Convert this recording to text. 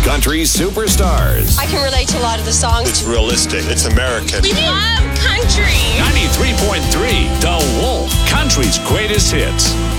country superstars. I can relate to a lot of the songs. It's realistic. It's American. We love country. 93.3 The Wolf, country's greatest hits.